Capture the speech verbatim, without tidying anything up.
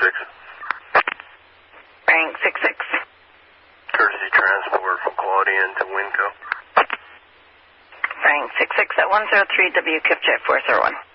six. Frank six six. Courtesy transport from Claudian to Winco. Frank six six at one zero three W Kipjet four zero one.